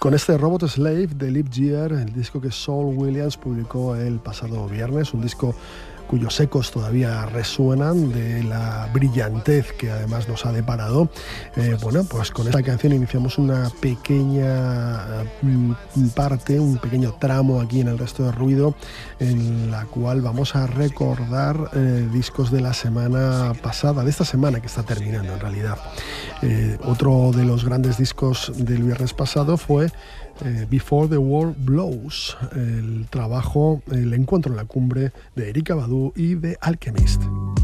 Con este Robot Slave de Liv Year, el disco que Saul Williams publicó el pasado viernes, un disco cuyos ecos todavía resuenan de la brillantez que además nos ha deparado. Bueno, pues con esta canción iniciamos una pequeña parte, un pequeño tramo aquí en El Resto de Ruido, en la cual vamos a recordar discos de la semana pasada, de esta semana que está terminando en realidad. Otro de los grandes discos del viernes pasado fue Before the World Blows, el encuentro en la cumbre de Erykah Badu y The Alchemist.